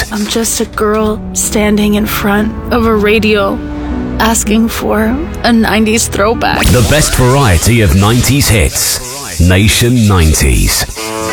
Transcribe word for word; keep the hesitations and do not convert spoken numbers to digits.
I'm just a girl standing in front of a radio asking for a nineties throwback. The best variety of nineties hits. Nation nineties.